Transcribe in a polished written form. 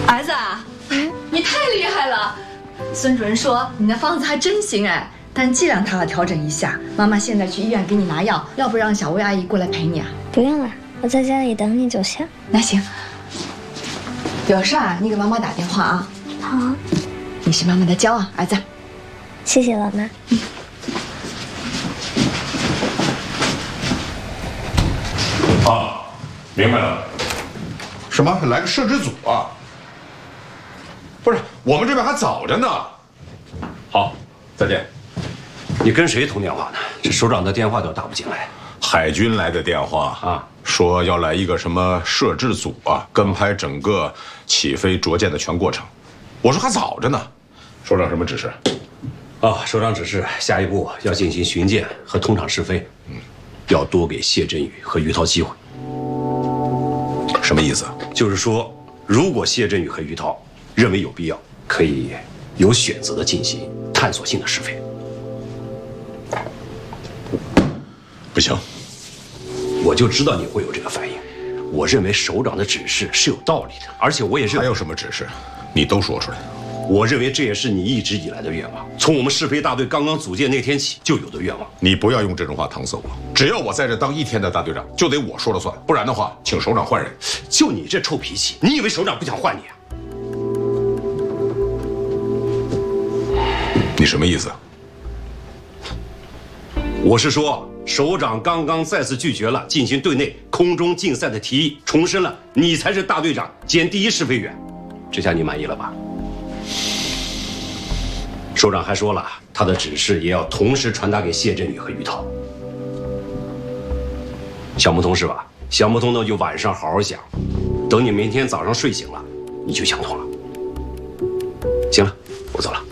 儿子啊，你太厉害了！孙主任说你的方子还真行哎，但剂量他要调整一下。妈妈现在去医院给你拿药，要不让小薇阿姨过来陪你啊？ 不用了，我在家里等你就行。 那行，有事啊，你给妈妈打电话啊。 好， 你是妈妈的骄傲，儿子。 谢谢老妈。 啊，明白了。什么？来个摄制组啊？不是，我们这边还早着呢。好，再见。 你跟谁通电话呢？这首长的电话都打不进来。 海军来的电话啊，说要来一个什么摄制组啊，跟拍整个起飞着舰的全过程。我说还早着呢。首长什么指示？ 啊，首长指示下一步要进行巡舰和通场试飞，要多给谢振宇和于涛机会。 什么意思？ 就是说，如果谢振宇和于涛认为有必要，可以有选择的进行探索性的试飞。 不行， 我就知道你会有这个反应。我认为首长的指示是有道理的，而且我也认为还有什么指示，你都说出来。 我认为这也是你一直以来的愿望，从我们试飞大队刚刚组建那天起就有的愿望。 你不要用这种话搪塞我，只要我在这当一天的大队长，就得我说了算，不然的话，请首长换人。 就你这臭脾气，你以为首长不想换你啊？ 你什么意思？ 我是说，首长刚刚再次拒绝了进行对内空中竞赛的提议，重申了你才是大队长兼第一试飞员，这下你满意了吧？首长还说了，他的指示也要同时传达给谢振宇和于涛。想不通是吧？想不通那就晚上好好想，等你明天早上睡醒了，你就想通了。行了，我走了。